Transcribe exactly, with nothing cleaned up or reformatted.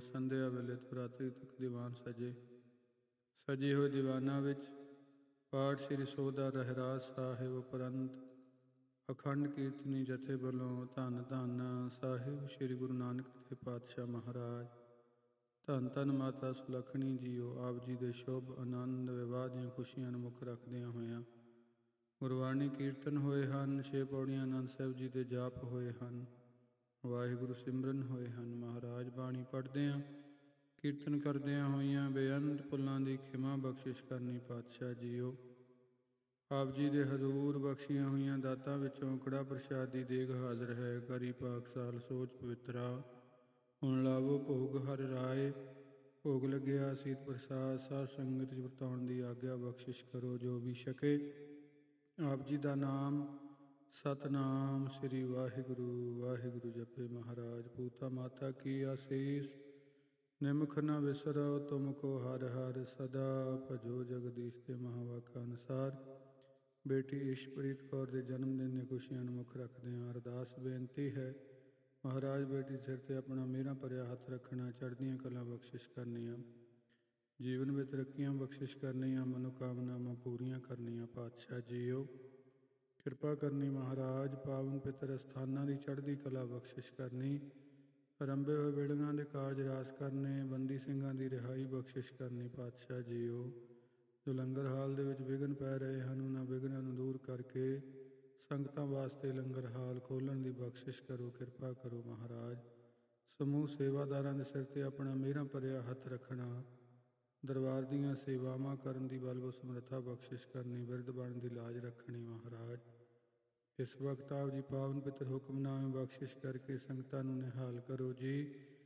ਸੰਧਿਆ ਵੇਲੇ ਤੋਂ ਰਾਤਰੀ ਤੱਕ ਦੀਵਾਨ ਸਜੇ। ਸਜੇ ਹੋਏ ਦੀਵਾਨਾਂ ਵਿੱਚ ਪਾਠ ਸ੍ਰੀ ਸੋਧਾ ਰਹਿਰਾਸ ਸਾਹਿਬ ਉਪਰੰਤ ਅਖੰਡ ਕੀਰਤਨੀ ਜਥੇ ਵੱਲੋਂ ਧੰਨ ਧੰਨ ਸਾਹਿਬ ਸ੍ਰੀ ਗੁਰੂ ਨਾਨਕ ਦੇਵ ਪਾਤਸ਼ਾਹ ਮਹਾਰਾਜ, ਧੰਨ ਧੰਨ ਮਾਤਾ ਸੁਲੱਖਣੀ ਜੀਓ ਆਪ ਜੀ ਦੇ ਸ਼ੁਭ ਆਨੰਦ ਵਿਵਾਹ ਦੀਆਂ ਖੁਸ਼ੀਆਂ ਨੂੰ ਮੁੱਖ ਰੱਖਦਿਆਂ ਹੋਇਆਂ ਗੁਰਬਾਣੀ ਕੀਰਤਨ ਹੋਏ ਹਨ। ਛੇ ਪੌੜੀਆਂ ਆਨੰਦ ਸਾਹਿਬ ਜੀ ਦੇ ਜਾਪ ਹੋਏ ਹਨ। ਵਾਹਿਗੁਰੂ ਸਿਮਰਨ ਹੋਏ ਹਨ। ਮਹਾਰਾਜ ਬਾਣੀ ਪੜ੍ਹਦਿਆਂ ਕੀਰਤਨ ਕਰਦਿਆਂ ਹੋਈਆਂ ਬੇਅੰਤ ਭੁੱਲਾਂ ਦੀ ਖਿਮਾ ਬਖਸ਼ਿਸ਼ ਕਰਨੀ ਪਾਤਸ਼ਾਹ ਜੀਓ। ਆਪ ਜੀ ਦੇ ਹਜ਼ੂਰ ਬਖਸ਼ੀਆਂ ਹੋਈਆਂ ਦਾਤਾਂ ਵਿੱਚੋਂ ਕੜਾ ਪ੍ਰਸ਼ਾਦ ਦੀ ਦੇਗ ਹਾਜ਼ਰ ਹੈ। ਕਰੀ ਪਾਕਸਾਲ ਸੋਚ ਪਵਿੱਤਰਾ, ਹੁਣ ਲਾਵੋ ਭੋਗ ਹਰ ਰਾਏ। ਭੋਗ ਲੱਗਿਆ ਸੀਤ ਪ੍ਰਸਾਦ ਸਾਧ ਸੰਗਤ ਚ ਵਰਤਾਉਣ ਦੀ ਆਗਿਆ ਬਖਸ਼ਿਸ਼ ਕਰੋ। ਜੋ ਵੀ ਛਕੇ ਆਪ ਜੀ ਦਾ ਨਾਮ ਸਤਨਾਮ ਸ੍ਰੀ ਵਾਹਿਗੁਰੂ ਵਾਹਿਗੁਰੂ ਜਪੇ। ਮਹਾਰਾਜ ਪੂਤਾ ਮਾਤਾ ਕੀ ਆਸੀਸ, ਨਿਮਖ ਨ ਵਿਸਰੋ ਤੁਮ ਕੋ ਹਰ ਹਰ, ਸਦਾ ਭਜੋ ਜਗਦੀਸ਼ ਦੇ ਮਹਾਵਾਕਾਂ ਅਨੁਸਾਰ। ਬੇਟੀ ਇਸ਼ਪ੍ਰੀਤ ਕੌਰ ਦੇ ਜਨਮ ਦਿਨ ਦੀਆਂ ਖੁਸ਼ੀਆਂ ਨੂੰ ਮੁੱਖ ਰੱਖਦੇ ਹਾਂ ਅਰਦਾਸ ਬੇਨਤੀ ਹੈ। ਮਹਾਰਾਜ ਬੇਟੀ ਸਿਰ ਤੇ ਆਪਣਾ ਮਿਹਰਾਂ ਭਰਿਆ ਹੱਥ ਰੱਖਣਾ, ਚੜ੍ਹਦੀਆਂ ਕਲਾਂ ਬਖਸ਼ਿਸ਼ ਕਰਨੀਆਂ, ਜੀਵਨ ਵਿੱਚ ਤਰੱਕੀਆਂ ਬਖਸ਼ਿਸ਼ ਕਰਨੀਆਂ, ਮਨੋਕਾਮਨਾਵਾਂ ਪੂਰੀਆਂ ਕਰਨੀਆਂ ਪਾਤਸ਼ਾਹ ਜੀਓ। ਕਿਰਪਾ ਕਰਨੀ ਮਹਾਰਾਜ, ਪਾਵਨ ਪਿੱਤਰ ਅਸਥਾਨਾਂ ਦੀ ਚੜ੍ਹਦੀ ਕਲਾ ਬਖਸ਼ਿਸ਼ ਕਰਨੀ, ਆਰੰਭੇ ਹੋਏ ਵੇੜੀਆਂ ਦੇ ਕਾਰਜ ਰਾਸ ਕਰਨੇ, ਬੰਦੀ ਸਿੰਘਾਂ ਦੀ ਰਿਹਾਈ ਬਖਸ਼ਿਸ਼ ਕਰਨੀ ਪਾਤਸ਼ਾਹ ਜੀਓ। ਜੋ ਲੰਗਰ ਹਾਲ ਦੇ ਵਿੱਚ ਵਿਘਨ ਪੈ ਰਹੇ ਹਨ ਉਹਨਾਂ ਵਿਘਨਾਂ ਨੂੰ ਦੂਰ ਕਰਕੇ ਸੰਗਤਾਂ ਵਾਸਤੇ ਲੰਗਰ ਹਾਲ ਖੋਲ੍ਹਣ ਦੀ ਬਖਸ਼ਿਸ਼ ਕਰੋ, ਕਿਰਪਾ ਕਰੋ ਮਹਾਰਾਜ। ਸਮੂਹ ਸੇਵਾਦਾਰਾਂ ਦੇ ਸਿਰ ਤੇ ਆਪਣਾ ਮਿਹਰਾਂ ਭਰਿਆ ਹੱਥ ਰੱਖਣਾ, ਦਰਬਾਰ ਦੀਆਂ ਸੇਵਾਵਾਂ ਕਰਨ ਦੀ ਬਲਬੋ ਸਮਰੱਥਾ ਬਖਸ਼ਿਸ਼ ਕਰਨੀ, ਬਿਰਧ ਬਣ ਦੀ ਲਾਜ ਰੱਖਣੀ ਮਹਾਰਾਜ। ਇਸ ਵਕਤ ਆਪ ਜੀ ਪਾਵਨ ਪਿੱਤਰ ਹੁਕਮਨਾਮੇ ਬਖਸ਼ਿਸ਼ ਕਰਕੇ ਸੰਗਤਾਂ ਨੂੰ ਨਿਹਾਲ ਕਰੋ ਜੀ।